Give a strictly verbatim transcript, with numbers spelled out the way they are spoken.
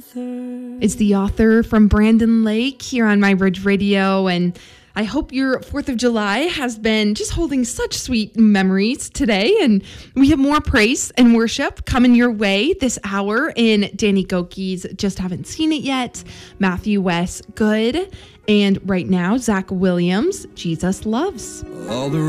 It's the author from Brandon Lake here on My Bridge Radio, and I hope your fourth of July has been just holding such sweet memories today. And we have more praise and worship coming your way this hour in Danny Gokey's Just Haven't Seen It Yet, Matthew West Good, and right now, Zach Williams, Jesus Loves. All the